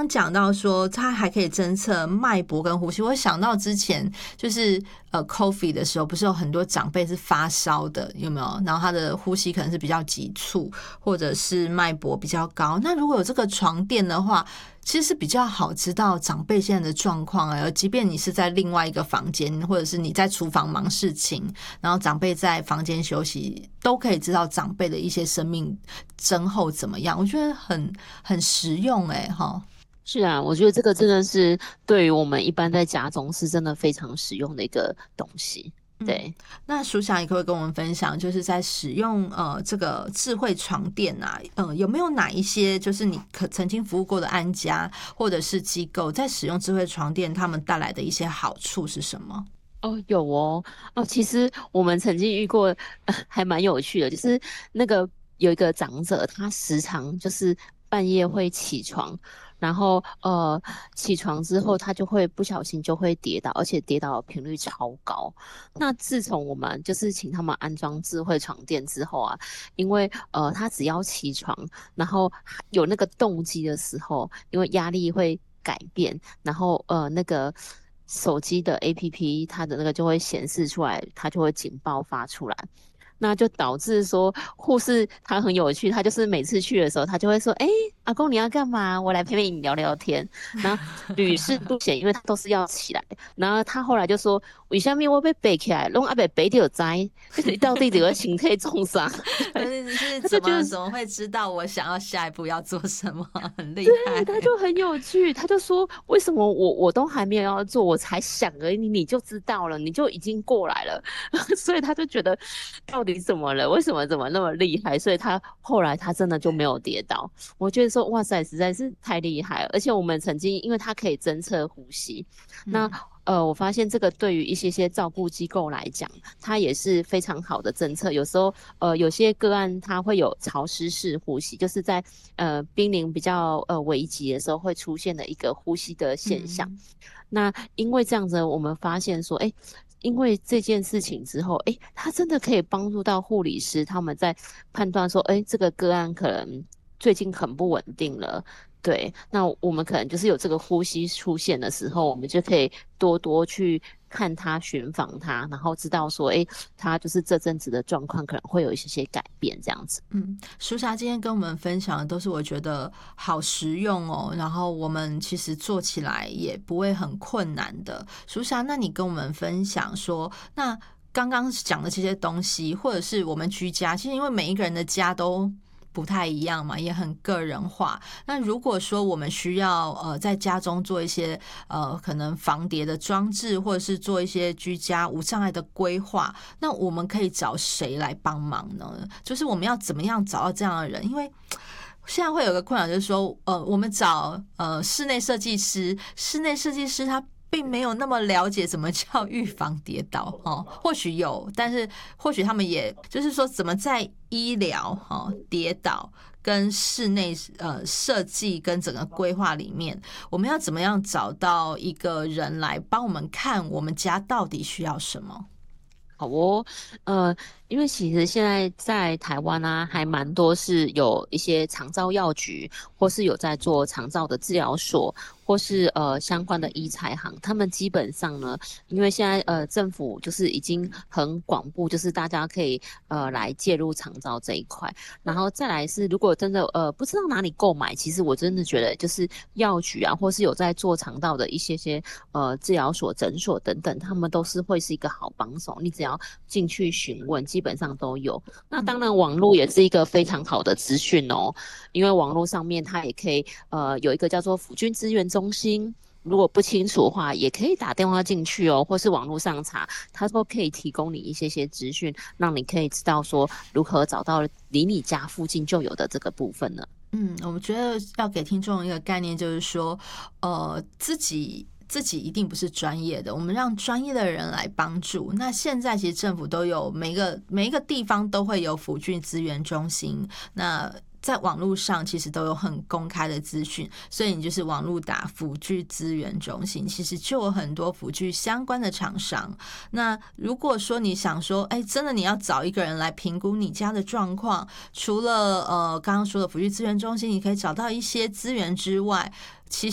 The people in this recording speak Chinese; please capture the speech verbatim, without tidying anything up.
刚讲到说它还可以侦测脉搏跟呼吸，我想到之前就是呃 COVID 的时候，不是有很多长辈是发烧的，有没有？然后他的呼吸可能是比较急促，或者是脉搏比较高。那如果有这个床垫的话，其实是比较好知道长辈现在的状况啊，即便你是在另外一个房间，或者是你在厨房忙事情，然后长辈在房间休息，都可以知道长辈的一些生命征候怎么样。我觉得很很实用哎、欸、哈。 是啊，我觉得这个真的是对于我们一般在家中是真的非常实用的一个东西。 嗯， 对， 那署长也可以跟我们分享，就是在使用呃这个智慧床垫啊，呃有没有哪一些就是你可曾经服务过的安家或者是机构在使用智慧床垫，他们带来的一些好处是什么？ 哦，有哦，哦，其实我们曾经遇过，呃还蛮有趣的，就是那个有一个长者，他时常就是半夜会起床，然后呃起床之后，他就会不小心就会跌倒，而且跌倒的频率超高。那自从我们就是请他们安装智慧床垫之后啊，因为呃他只要起床，然后有那个动机的时候，因为压力会改变，然后呃那个手机的 A P P 它的那个就会显示出来，它就会警报发出来。那就导致说护士他很有趣，他就是每次去的时候，他就会说：“哎、阿公你要干嘛？我来陪陪你聊聊天。”然后屡试不鲜，因为他都是要起来。然后他后来就说：“为什么我被背起来，拢阿被背掉灾？到底这个心态重伤？” 是是他就觉得怎么怎么会知道我想要下一步要做什么？很厉害。 对，他就很有趣，他就说为什么我我都还没有要做，我才想而已，你就知道了，你就已经过来了，所以他就觉得到底怎么了？为什么怎么那么厉害？所以他后来他真的就没有跌倒。我觉得说哇塞，实在是太厉害了。而且我们曾经因为他可以侦测呼吸，那嗯呃，我发现这个对于一些些照顾机构来讲，它也是非常好的政策。有时候，呃，有些个案它会有潮湿式呼吸，就是在呃濒临比较呃危急的时候会出现的一个呼吸的现象。 嗯那因为这样子，我们发现说，哎，因为这件事情之后，哎，它真的可以帮助到护理师他们在判断说，哎，这个个案可能最近很不稳定了。对，那我们可能就是有这个呼吸出现的时候，我们就可以多多去看他、寻访他，然后知道说，哎，他就是这阵子的状况可能会有一些些改变，这样子。 嗯，舒霞今天跟我们分享的都是我觉得好实用哦，然后我们其实做起来也不会很困难的。舒霞，那你跟我们分享说，那刚刚讲的这些东西，或者是我们居家，其实因为每一个人的家都不太一样嘛，也很个人化。那如果说我们需要呃在家中做一些呃可能防跌的装置，或者是做一些居家无障碍的规划，那我们可以找谁来帮忙呢？就是我们要怎么样找到这样的人？因为现在会有个困扰，就是说，呃，我们找呃室内设计师，室内设计师他并没有那么了解什么叫预防跌倒哦，或许有，但是或许他们也就是说，怎么在医疗哦跌倒跟室内呃设计跟整个规划里面，我们要怎么样找到一个人来帮我们看我们家到底需要什么？ 好哦，呃，因为其实现在在台湾啊，还蛮多是有一些长照药局，或是有在做长照的治疗所，或是呃相关的医材行，他们基本上呢，因为现在呃政府就是已经很广布，就是大家可以呃来介入长照这一块，然后再来是如果真的呃不知道哪里购买，其实我真的觉得就是药局啊，或是有在做肠道的一些些呃治疗所、诊所等等，他们都是会是一个好帮手，你只要进去询问，基本上都有。那当然，网络也是一个非常好的资讯哦，因为网络上面它也可以呃有一个叫做辅军资源中心。如果不清楚的话，也可以打电话进去哦，或是网络上查，他说可以提供你一些些资讯，让你可以知道说如何找到离你家附近就有的这个部分呢。 嗯，我们觉得要给听众一个概念，就是说，呃，自己自己一定不是专业的，我们让专业的人来帮助。那现在其实政府都有每一个每一个地方都会有辅具资源中心，那在网络上其实都有很公开的资讯，所以你就是网络打辅具资源中心，其实就有很多辅具相关的厂商。那如果说你想说，哎，真的你要找一个人来评估你家的状况，除了呃刚刚说的辅具资源中心，你可以找到一些资源之外，